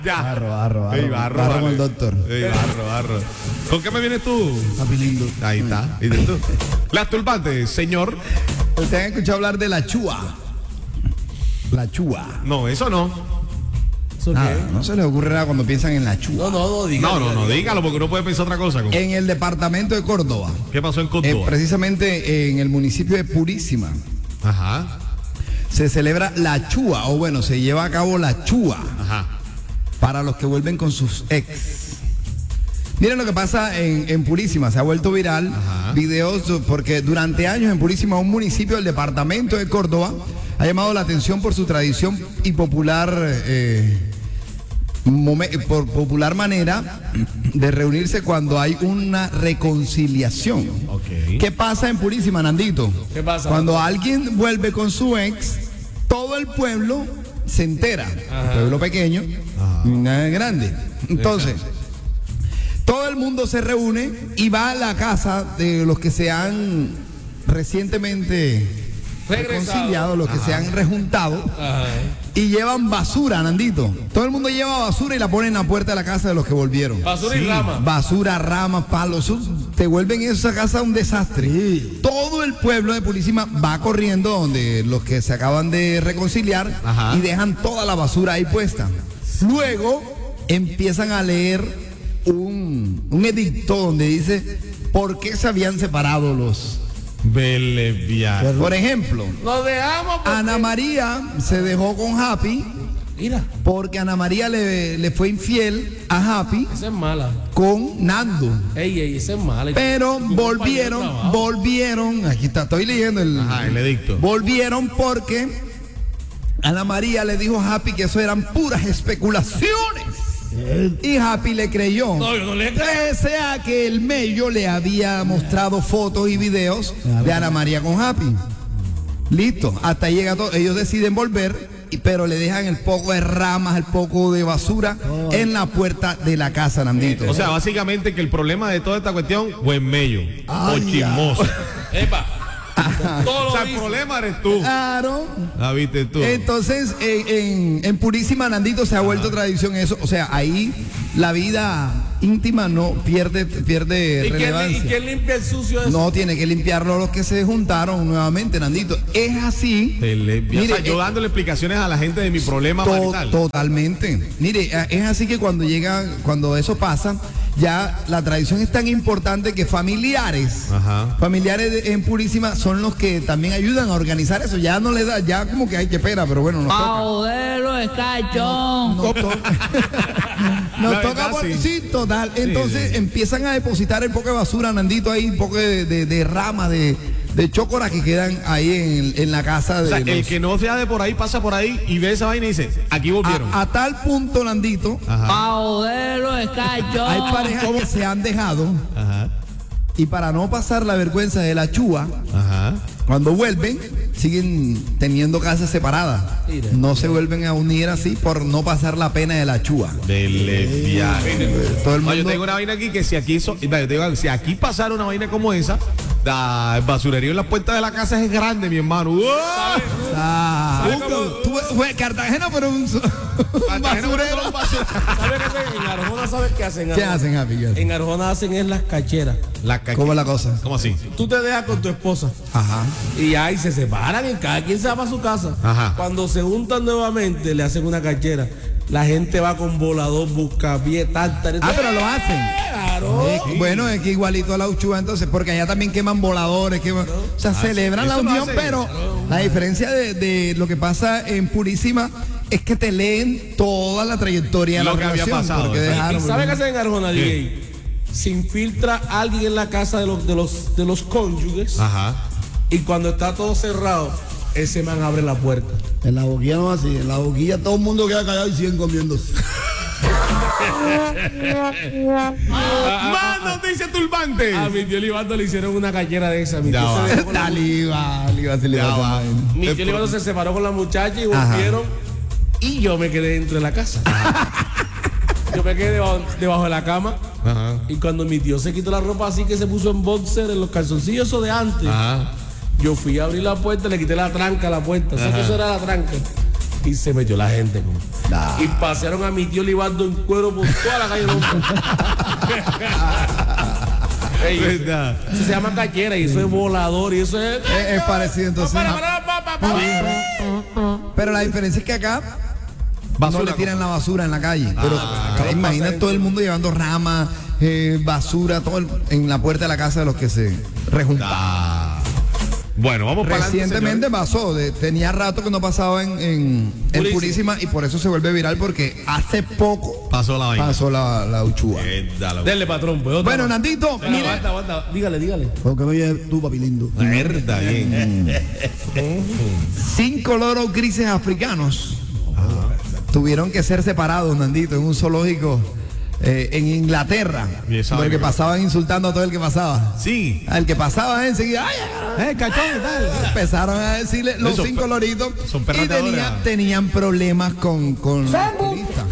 Ya. Barro. Ey, Barro con vale. el doctor. Ey, barro. ¿Con qué me vienes tú? Papi lindo. Ahí está. ¿Y tú? Las tulpantes, señor. ¿Ustedes han escuchado hablar de la chua? La chua. No, eso no. ¿Eso Nada, qué? no se les ocurre nada cuando piensan en la chua. No, diga. No, dígalo porque uno puede pensar otra cosa. En el departamento de Córdoba, ¿Qué pasó en Córdoba? precisamente en el municipio de Purísima, Ajá. se celebra la chua, o bueno, se lleva a cabo la chua Ajá. para los que vuelven con sus ex. Miren lo que pasa en Purísima, se ha vuelto viral. Ajá. Videos, porque durante años en Purísima, un municipio del departamento de Córdoba, ha llamado la atención por su tradición y popular popular manera de reunirse cuando hay una reconciliación. Ok. ¿Qué pasa en Purísima, Nandito? ¿Qué pasa? Cuando alguien vuelve con su ex, todo el pueblo se entera. Ajá. El pueblo pequeño y nada grande. Entonces, todo el mundo se reúne y va a la casa de los que se han recientemente reconciliado, los que se han rejuntado. Ajá. Y llevan basura, Nandito. Todo el mundo lleva basura y la ponen en la puerta de la casa de los que volvieron. Basura y rama. Basura, ramas, palos, te vuelven esa casa un desastre. Todo el pueblo de Purísima va corriendo donde los que se acaban de reconciliar. Ajá. Y dejan toda la basura ahí puesta. Luego empiezan a leer un edicto donde dice por qué se habían separado los. Beleviar. Por ejemplo, Nos dejamos porque... Ana María se dejó con Happy Mira, porque Ana María le fue infiel a Happy esa es mala. con Nando. Ey, esa es mala. Pero Un compañero de trabajo. volvieron, aquí está, estoy leyendo El edicto. volvieron porque Ana María le dijo a Happy que eso eran puras especulaciones. Y Happy le creyó. No, yo no le creo. Pese a que el Mello le había mostrado fotos y videos de Ana María con Happy. Listo, hasta ahí llega todo. Ellos deciden volver, pero le dejan el poco de ramas, el poco de basura en la puerta de la casa, Nandito. O sea, básicamente que el problema de toda esta cuestión fue en medio. O chismoso. Epa. Todo O lo sea, el dice. problema eres tú. Claro. Ah, viste tú. Entonces, en Purísima, Nandito, se ha vuelto tradición eso. O sea, ahí la vida íntima no pierde ¿Y relevancia. quién limpia el sucio de eso? No, tiene que limpiarlo los que se juntaron nuevamente, Nandito. Es así. Beleviar. O sea, Mire, yo dándole explicaciones a la gente de mi problema marital. Totalmente. Mire, es así que cuando eso pasa, ya la tradición es tan importante que familiares en Purísima son los que también ayudan a organizar eso. Ya no le da, ya como que hay que espera, pero bueno, nos toca. Paudelo es cachón. Nos toca. Nos La toca verdad, por- sí. sí, total. Entonces sí. empiezan a depositar el poco de basura, Nandito, ahí, un poco de rama, de chócora que quedan ahí en la casa de O sea, los- el que no sea de por ahí pasa por ahí y ve esa vaina y dice, aquí volvieron. a tal punto, Nandito, Paudelo es cachón. hay parejas que se han dejado Ajá. y para no pasar la vergüenza de la chua, Ajá. cuando vuelven, siguen teniendo casas separadas. Mira. No se vuelven a unir así por no pasar la pena de la chua. Beleviar. Todo el No, yo mundo. tengo una vaina aquí que si aquí si aquí pasara una vaina como esa, el basurerío en la puerta de la casa es grande, mi hermano. Ah, ¿Sabe cómo? fue Cartagena, pero un basurero. ¿Sabes qué hacen? En Arjona, ¿sabes qué hacen? ¿Qué hacen, Happy? ¿Qué hacen? En Arjona hacen es las cacheras. ¿Cómo es la cosa? ¿Cómo así? Tú te dejas con tu esposa Ajá. y ahí se separan y cada quien se va para su casa. Ajá. Cuando se juntan nuevamente, le hacen una cachera. La gente va con volador, buscapié, tártara. Ah, pero lo hacen. Claro. Bueno, es que igualito a la Uchua, entonces, porque allá también queman voladores, o sea, celebran la eso lo unión, hacen. pero la diferencia de lo que pasa en Purísima es que te leen toda la trayectoria de Lo la que había relación, pasado, porque exacto. ¿Y dejaron- sabe qué hacen en Arjona, ¿Qué? DJ? Se infiltra alguien en la casa de los cónyuges Ajá. y cuando está todo cerrado, ese man abre la puerta. En la boquilla no es así, en la boquilla todo el mundo queda callado y siguen comiéndose. Más noticias turbantes. A mi tío Libardo le hicieron una cachera de esa. Mi Ya tío, va. se dejó con la- Dale, va, se le Ya va a va. hacer vaina. mi tío Libardo se separó con la muchacha y Ajá. volvieron y yo me quedé dentro de la casa. Yo me quedé debajo de la cama Ajá. y cuando mi tío se quitó la ropa así que se puso en boxer, en los calzoncillos esos de antes, Ajá. yo fui a abrir la puerta, le quité la tranca a la puerta. ¿Sabes qué eso era la tranca? Y se metió la gente. Y pasearon a mi tío Libardo en cuero por toda la calle. Ey, ¿Verdad? eso se llama cachera y eso es volador y eso es... Es parecido entonces. Pero la diferencia es que acá no Basura, le tiran la basura en la calle. Pero imagina todo el mundo llevando ramas, basura, todo en la puerta de la casa de los que se rejuntan. Bueno, vamos para Recientemente pasó, tenía rato que no pasaba en Purísima y por eso se vuelve viral porque hace poco Pasó la vaina. pasó la uchúa. Denle, patrón. Pues, otra Bueno, más. Nandito, Espera, mire. aguanta. Dígale. Porque no lleves tú, papi lindo. Verdad, bien. 5 loros grises africanos tuvieron que ser separados, Nandito, en un zoológico en Inglaterra. Y esa Porque vaina. pasaban insultando a todo el que pasaba. Sí. Al que pasaba enseguida, ¡ay! Cachón y tal. Empezaron a decirle los Son 5 loritos son perras y de ahora. tenían problemas con los turistas.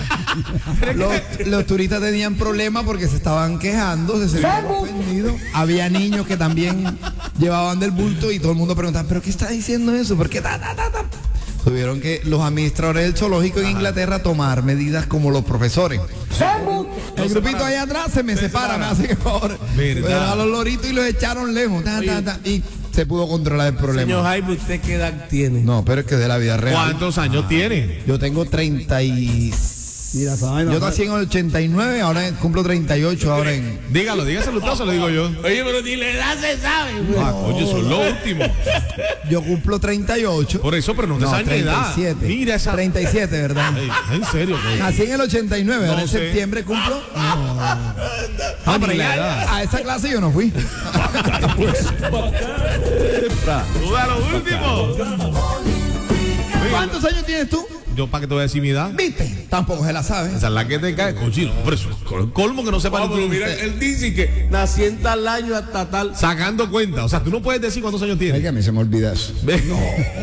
Los turistas tenían problemas porque se estaban quejando, se sentían ofendidos. Había niños que también llevaban del bulto y todo el mundo preguntaba, ¿pero qué está diciendo eso? ¿Por qué ta? Tuvieron que los administradores del zoológico en Inglaterra tomar medidas como los profesores. El grupito allá atrás se me separa, me hace que favor. Verdad. Pero a los loritos y los echaron lejos. Y se pudo controlar el problema. Señor Jaime, ¿usted qué edad tiene? No, pero es que de la vida real. ¿Cuántos años tiene? Yo tengo 36. Mira, esa vaina. Yo nací en el 89, ahora cumplo 38 ahora en... Dígaselo usted, se lo digo yo. Oye, pero ni la edad se sabe. Oye, eso es lo último. Yo cumplo 38. Por eso, pero no te No, sabes ni edad. 37. Mira esa. 37, ¿verdad? Ey, en serio. Nací en el 89, ahora No en sé. septiembre cumplo... Ah, pero ni la ya, edad. a esa clase yo no fui. Tú da lo último. ¿Cuántos años tienes tú? Yo, ¿para qué te voy a decir mi edad? ¿Viste? Tampoco se la sabe. Esa es la que te cae, cochino. Por eso, con el colmo que no sepa Vamos, ni pero tú. mira, él dice que nací en tal año hasta tal. Sacando cuenta. O sea, tú no puedes decir cuántos años tienes. Ay, que a mí se me olvida eso. Ve.